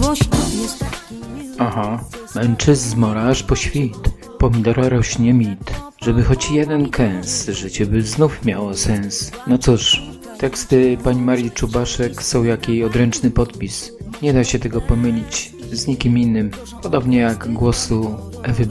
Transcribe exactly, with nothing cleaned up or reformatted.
Aha, męczy zmora aż po świt, pomidora rośnie mit, żeby choć jeden kęs, życie by znów miało sens. No cóż, teksty pani Marii Czubaszek są jak jej odręczny podpis. Nie da się tego pomylić z nikim innym, podobnie jak głosu Ewy